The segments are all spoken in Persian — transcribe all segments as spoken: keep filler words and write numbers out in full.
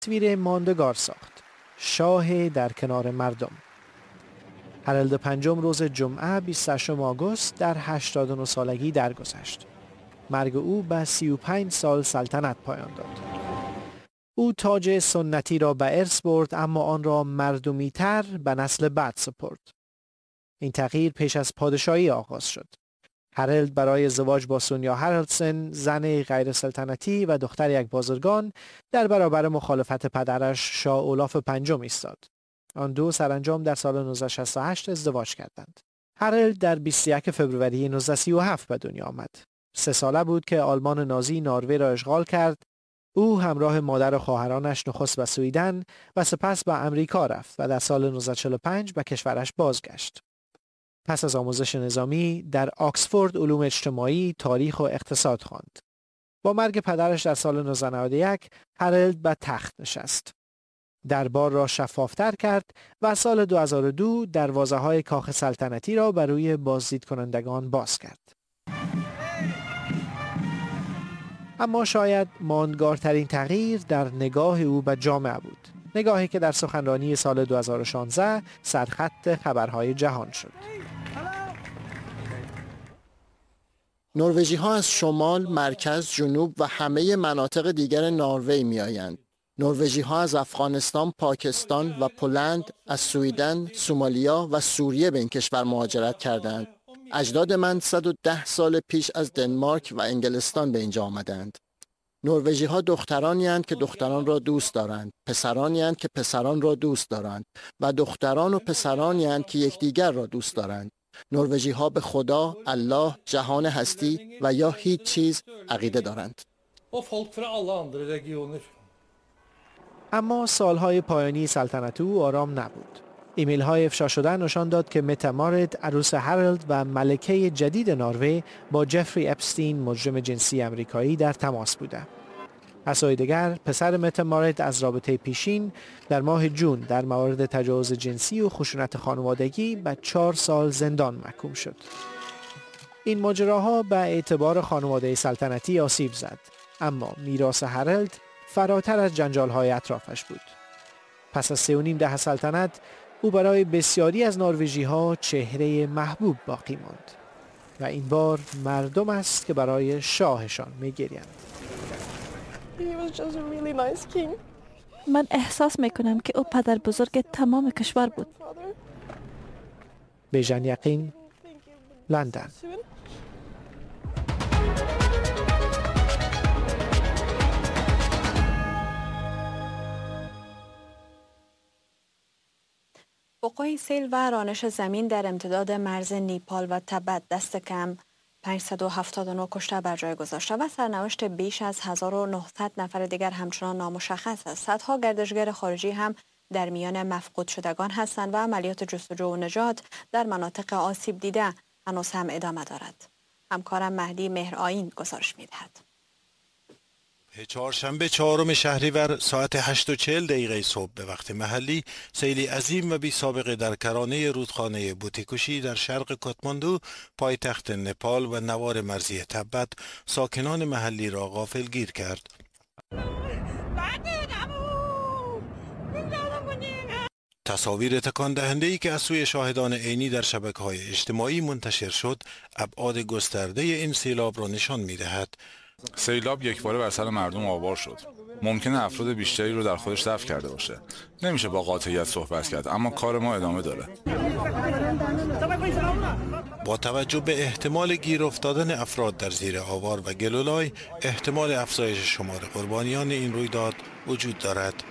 تصویر ماندگار ساخت. شاه در کنار مردم. هرالد پنجم روز جمعه بیست و هشتم آگوست در هشتاد و نه سالگی درگذشت. مرگ او به سی و پنج سال سلطنت پایان داد. او تاج سنتی را به ارث برد، اما آن را مردمی‌تر به نسل بعد سپرد. این تغییر پیش از پادشاهی آغاز شد. هرالد برای ازدواج با سونیا هرالدسن، زن غیر سلطنتی و دختر یک بازرگان، در برابر مخالفت پدرش شاه اولاف پنجم ایستاد. آن دو سرانجام در سال نوزده شصت و هشت ازدواج کردند. هرالد در بیست و یک فوریه نوزده سی و هفت به دنیا آمد. سه ساله بود که آلمان نازی نروژ را اشغال کرد. او همراه مادر و خواهرانش نخست به سویدن و سپس به امریکا رفت و در سال نوزده چهل و پنج به کشورش بازگشت. پس از آموزش نظامی در آکسفورد علوم اجتماعی، تاریخ و اقتصاد خواند. با مرگ پدرش در سال نوزده نود و یک هرالد به تخت نشست. دربار را شفافتر کرد و سال دو هزار و دو دروازه‌های کاخ سلطنتی را بر روی بازدید کنندگان باز کرد. اما شاید ماندگارترین تغییر در نگاه او به جامعه بود. نگاهی که در سخنرانی سال دو هزار و شانزده سرخط خبرهای جهان شد. نروژی ها از شمال، مرکز، جنوب و همه مناطق دیگر نروژ می آیند. نروژی ها از افغانستان، پاکستان و پولند، از سویدن، سومالیا و سوریه به این کشور مهاجرت کردند. اجداد من صد و ده سال پیش از دنمارک و انگلستان به اینجا آمدند. نروژی ها دخترانی اند که دختران را دوست دارند، پسرانی اند که پسران را دوست دارند و دختران و پسرانی اند که یکدیگر را دوست دارند. نروژی ها به خدا، الله، جهان هستی و یا هیچ چیز عقیده دارند. اما سالهای پایانی سلطنت او آرام نبود. ایمیل های افشا شده نشان داد که متا مارت، عروس هرالد و ملکه جدید نروژ، با جفری اپستین، مجرم جنسی آمریکایی، در تماس بوده. از سوی دیگر پسر متا مارت از رابطه پیشین در ماه جون در مورد تجاوز جنسی و خشونت خانوادگی به چهار سال زندان محکوم شد. این ماجراها به اعتبار خانواده سلطنتی آسیب زد، اما میراث هرالد فراتر از جنجال‌های اطرافش بود. پس از سه و نیم دهه سلطنت، او برای بسیاری از نروژی‌ها چهره محبوب باقی ماند و این بار مردم است که برای شاهشان می‌گریند. من احساس میکنم که او پدر بزرگ تمام کشور بود. بیژن یقین، لندن. وقوع سیل و رانش زمین در امتداد مرز نیپال و تبت دست کم پانصد و هفتاد و نه کشته بر جای گذاشته و سرنوشت بیش از هزار و نهصد نفر دیگر همچنان نامشخص است. صدها گردشگر خارجی هم در میان مفقود شدگان هستند و عملیات جستجو و نجات در مناطق آسیب دیده هنوز هم ادامه دارد. همکارم مهدی مهرآیین گزارش می‌دهد. چهارشنبه چهارم شهریور ساعت هشت و چهل دقیقه صبح به وقت محلی، سیلی عظیم و بی سابقه در کرانه رودخانه بوتیکوشی در شرق کاتماندو، پایتخت نپال و نوار مرزی تبت، ساکنان محلی را غافلگیر کرد. تصاویر تکان دهنده ای که از سوی شاهدان عینی در شبکه‌های اجتماعی منتشر شد، ابعاد گسترده این سیلاب را نشان می‌دهد. سیلاب یکباره بر سر مردم آوار شد. ممکنه افراد بیشتری رو در خودش دفن کرده باشه. نمیشه با قاطعیت صحبت کرد، اما کار ما ادامه داره. با توجه به احتمال گیر افتادن افراد در زیر آوار و گلولای، احتمال افزایش شمار قربانیان این رویداد وجود دارد.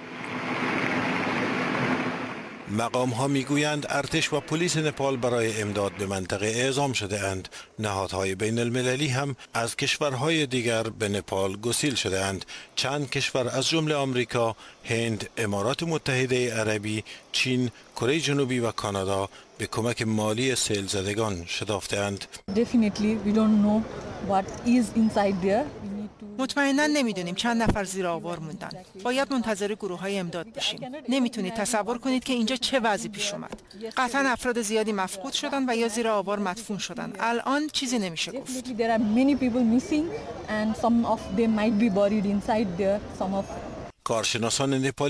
مقام ها میگویند ارتش و پلیس نپال برای امداد به منطقه اعزام شده اند. نهادهای بین المللی هم از کشورهای دیگر به نپال گسیل شده اند. چند کشور از جمله آمریکا، هند، امارات متحده عربی، چین، کره جنوبی و کانادا به کمک مالی سیل زدگان شتافته اند. مطمئنا نمیدونیم چند نفر زیر آوار موندن. باید منتظر گروه های امداد باشیم. نمیتونید تصور کنید که اینجا چه وضعی پیش اومد. قطعا افراد زیادی مفقود شدن و یا زیر آوار مدفون شدن. الان چیزی نمیشه گفت. کارشناسان نپالی